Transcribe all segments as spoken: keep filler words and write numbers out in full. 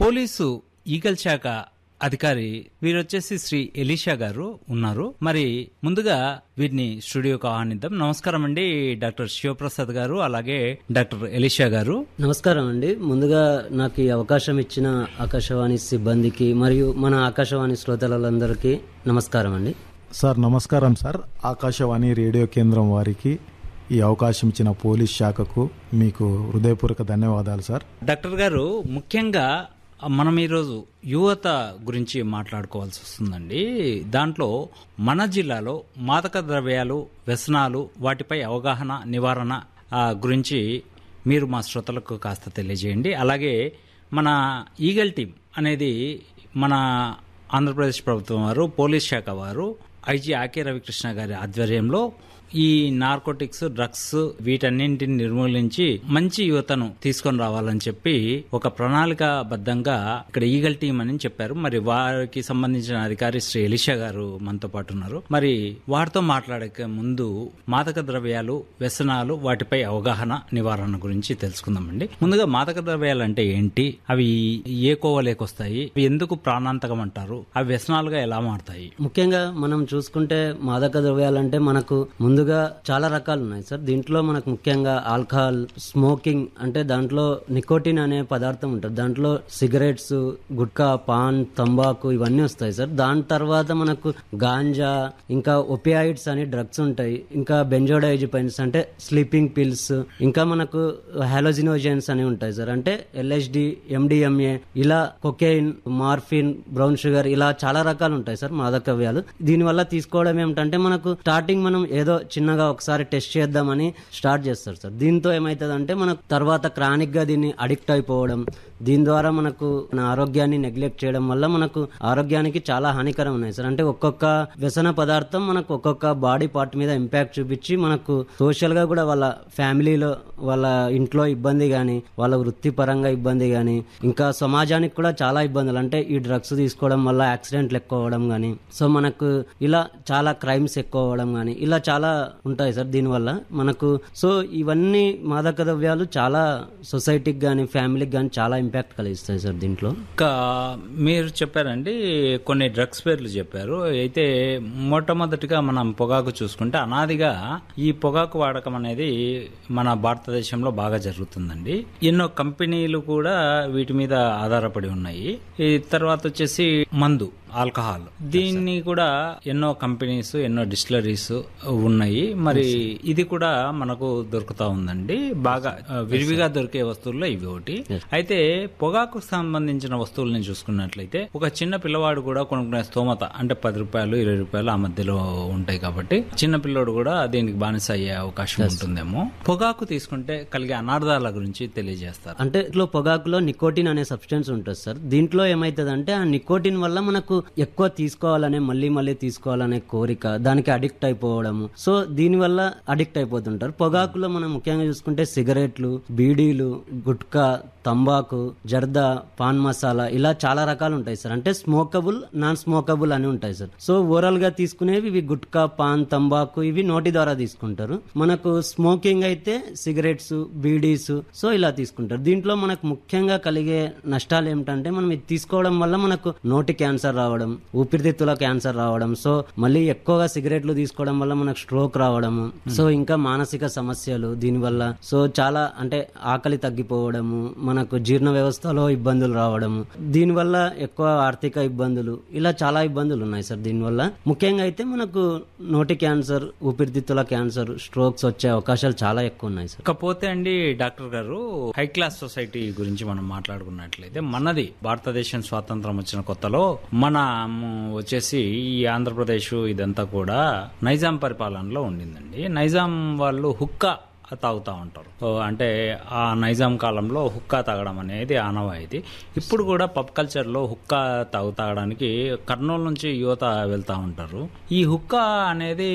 Police eagle శాఖ అధికారి వీరు వచ్చేసి శ్రీ ఎలీషా గారు ఉన్నారు. మరి ముందుగా వీరిని స్టూడియోకి ఆహ్వానిద్దాం. నమస్కారం అండి డాక్టర్ శివప్రసాద్ గారు, అలాగే డాక్టర్ ఎలీషా గారు. నమస్కారం అండి. ముందుగా నాకు ఈ అవకాశం ఇచ్చిన ఆకాశవాణి సిబ్బందికి మరియు మన ఆకాశవాణి శ్రోతలందరికీ నమస్కారం అండి. సార్ నమస్కారం సార్. ఆకాశవాణి రేడియో కేంద్రం వారికి ఈ అవకాశం ఇచ్చిన పోలీస్ శాఖకు మీకు హృదయపూర్వక ధన్యవాదాలు సార్. డాక్టర్ గారు, ముఖ్యంగా మనం ఈరోజు యువత గురించి మాట్లాడుకోవాల్సి వస్తుందండి. దాంట్లో మన జిల్లాలో మాదక ద్రవ్యాలు, వ్యసనాలు, వాటిపై అవగాహన, నివారణ గురించి మీరు మా శ్రోతలకు కాస్త తెలియజేయండి. అలాగే మన ఈగల్ టీం అనేది మన ఆంధ్రప్రదేశ్ ప్రభుత్వం వారు, పోలీస్ శాఖ వారు, ఐజీ ఆకే రవికృష్ణ గారి ఆధ్వర్యంలో ఈ నార్కోటిక్స్, డ్రగ్స్ వీటన్నింటిని నిర్మూలించి మంచి యువతను తీసుకొని రావాలని చెప్పి ఒక ప్రణాళికాబద్ధంగా ఇక్కడ ఈగల్ టీం అని చెప్పారు. మరి వారికి సంబంధించిన అధికారి శ్రీ ఎలీషా గారు మనతో పాటు ఉన్నారు. మరి వారితో మాట్లాడే ముందు మాదక ద్రవ్యాలు, వ్యసనాలు, వాటిపై అవగాహన, నివారణ గురించి తెలుసుకుందామండి. ముందుగా మాదక ద్రవ్యాలు అంటే ఏంటి, అవి ఏ కోవలేకొస్తాయి, అవి ఎందుకు ప్రాణాంతకం అంటారు, అవి వ్యసనాలుగా ఎలా మారుతాయి? ముఖ్యంగా మనం చూసుకుంటే మాదక ద్రవ్యాలంటే మనకు ముందుగా చాలా రకాలు ఉన్నాయి సార్. దీంట్లో మనకు ముఖ్యంగా ఆల్కహాల్, స్మోకింగ్ అంటే దాంట్లో నికోటిన్ అనే పదార్థం ఉంటుంది. దాంట్లో సిగరెట్స్, గుట్కా, పాన్, తంబాకు ఇవన్నీ వస్తాయి సార్. దాని తర్వాత మనకు గాంజా, ఇంకా ఒపియాయిడ్స్ అని డ్రగ్స్ ఉంటాయి, ఇంకా బెంజోడైజిపైన్స్ అంటే స్లీపింగ్ పిల్స్, ఇంకా మనకు హాలోజినోజెన్స్ అని ఉంటాయి సార్. అంటే ఎల్ఎస్డి, ఎండిఎంఏ, ఇలా కొకెయిన్, మార్ఫిన్, బ్రౌన్ షుగర్, ఇలా చాలా రకాలు ఉంటాయి సార్ మాదక ద్రవ్యాలు. దీనివల్ల తీసుకోవడం ఏమిటంటే మనకు స్టార్టింగ్ మనం ఏదో చిన్నగా ఒకసారి టెస్ట్ చేద్దామని స్టార్ట్ చేస్తారు సార్. దీంతో ఏమైతుందంటే మనకు తర్వాత క్రానిక్ గా దీన్ని అడిక్ట్ అయిపోవడం, దీని ద్వారా మనకు మన ఆరోగ్యాన్ని నెగ్లెక్ట్ చేయడం వల్ల మనకు ఆరోగ్యానికి చాలా హానికరం ఉన్నాయి సార్. అంటే ఒక్కొక్క వ్యసన పదార్థం మనకు ఒక్కొక్క బాడీ పార్ట్ మీద ఇంపాక్ట్ చూపించి మనకు సోషల్ గా కూడా వాళ్ళ ఫ్యామిలీలో, వాళ్ళ ఇంట్లో ఇబ్బంది గానీ, వాళ్ళ వృత్తిపరంగా ఇబ్బంది గానీ, ఇంకా సమాజానికి కూడా చాలా ఇబ్బందులు. అంటే ఈ డ్రగ్స్ తీసుకోవడం వల్ల యాక్సిడెంట్లు ఎక్కువ అవడం గానీ, సో మనకు ఇలా చాలా క్రైమ్స్ ఎక్కువ అవడం గానీ, ఇలా చాలా ఉంటాయి సార్. దీనివల్ల మనకు సో ఇవన్నీ మాదక ద్రవ్యాలు చాలా సొసైటీకి గానీ, ఫ్యామిలీకి గానీ చాలా ఇంపాక్ట్ కలిగిస్తాయి సార్. దీంట్లో ఇంకా మీరు చెప్పారండి కొన్ని డ్రగ్స్ పేర్లు చెప్పారు. అయితే మొట్టమొదటిగా మనం పొగాకు చూసుకుంటే అనాదిగా ఈ పొగాకు వాడకం అనేది మన భారతదేశంలో బాగా జరుగుతుందండి. ఎన్నో కంపెనీలు కూడా వీటి మీద ఆధారపడి ఉన్నాయి. ఈ తర్వాత వచ్చేసి మందు, ఆల్కహాల్, దీన్ని కూడా ఎన్నో కంపెనీస్, ఎన్నో డిస్టిలరీస్ ఉన్నాయి. మరి ఇది కూడా మనకు దొరుకుతా ఉందండి. బాగా విరివిగా దొరికే వస్తువుల్లో ఇవి ఒకటి. అయితే పొగాకు సంబంధించిన వస్తువులను చూసుకున్నట్లయితే ఒక చిన్న పిల్లవాడు కూడా కొనుక్కునే స్తోమత అంటే పది రూపాయలు, ఇరవై రూపాయలు ఆ మధ్యలో ఉంటాయి. కాబట్టి చిన్న పిల్లోడు కూడా దీనికి బానిస అయ్యే అవకాశం ఉంటుందేమో. పొగాకు తీసుకుంటే కలిగే అనార్థాల గురించి తెలియజేస్తారు. అంటే ఇట్లా పొగాకులో నికోటిన్ అనే సబ్స్టెన్స్ ఉంటుంది సార్. దీంట్లో ఏమైతుంది అంటే ఆ నికోటిన్ వల్ల మనకు ఎక్కువ తీసుకోవాలనే, మళ్ళీ మళ్ళీ తీసుకోవాలనే కోరిక, దానికి అడిక్ట్ అయిపోవడము. సో దీని వల్ల అడిక్ట్ అయిపోతుంటారు. పొగాకులో మనం ముఖ్యంగా చూసుకుంటే సిగరెట్లు, బీడీలు, గుట్కా, తంబాకు, జర్దా, పాన్ మసాలా, ఇలా చాలా రకాలు ఉంటాయి సార్. అంటే స్మోకబుల్, నాన్ స్మోకబుల్ అని ఉంటాయి సార్. సో ఓరల్ గా తీసుకునేవి ఇవి గుట్కా, పాన్, తంబాకు, ఇవి నోటి ద్వారా తీసుకుంటారు. మనకు స్మోకింగ్ అయితే సిగరెట్స్, బీడీస్, సో ఇలా తీసుకుంటారు. దీంట్లో మనకు ముఖ్యంగా కలిగే నష్టాలు ఏమిటంటే మనం ఇది తీసుకోవడం వల్ల మనకు నోటి క్యాన్సర్ రావడం, ఊపిరితిత్తుల క్యాన్సర్ రావడం, సో మళ్ళీ ఎక్కువగా సిగరెట్లు తీసుకోవడం వల్ల మనకు స్ట్రోక్ రావడము, సో ఇంకా మానసిక సమస్యలు దీనివల్ల, సో చాలా అంటే ఆకలి తగ్గిపోవడము, మనకు జీర్ణ వ్యవస్థలో ఇబ్బందులు రావడము, దీనివల్ల ఎక్కువ ఆర్థిక ఇబ్బందులు, ఇలా చాలా ఇబ్బందులు ఉన్నాయి సార్. దీనివల్ల ముఖ్యంగా అయితే మనకు నోటి క్యాన్సర్, ఊపిరితిత్తుల క్యాన్సర్, స్ట్రోక్స్ వచ్చే అవకాశాలు చాలా ఎక్కువ ఉన్నాయి సార్. కాకపోతే అండి డాక్టర్ గారు, హై క్లాస్ సొసైటీ గురించి మనం మాట్లాడుకున్నట్లయితే మనది భారతదేశం స్వాతంత్రం వచ్చిన కొత్తలో మన వచ్చేసి ఈ ఆంధ్రప్రదేశ్ ఇదంతా కూడా నైజాం పరిపాలనలో ఉండిందండి. నైజాం వాళ్ళు హుక్కా తాగుతూ ఉంటారు. అంటే ఆ నైజాం కాలంలో హుక్కా తాగడం అనేది ఆనవాయితీ. ఇప్పుడు కూడా పబ్ కల్చర్లో హుక్కా తాగు తాగడానికి కర్నూలు నుంచి యువత వెళ్తూ ఉంటారు. ఈ హుక్కా అనేది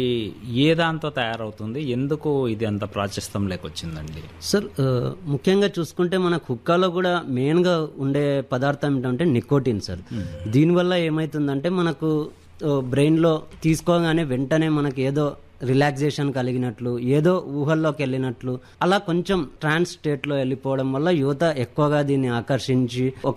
ఏ దాంతో తయారవుతుంది, ఎందుకు ఇది అంత ప్రాచుర్యం లేకొచ్చిందండి? సార్ ముఖ్యంగా చూసుకుంటే మనకు హుక్కాలో కూడా మెయిన్ గా ఉండే పదార్థం ఏంటంటే నికోటిన్ సార్. దీనివల్ల ఏమైతుందంటే మనకు బ్రెయిన్ లో తీసుకోగానే వెంటనే మనకి ఏదో రిలాక్సేషన్ కలిగినట్లు, ఏదో ఊహల్లోకి వెళ్ళినట్లు, అలా కొంచెం ట్రాన్స్ స్టేట్ లో వెళ్ళిపోవడం వల్ల యువత ఎక్కువగా దీన్ని ఆకర్షించి ఒక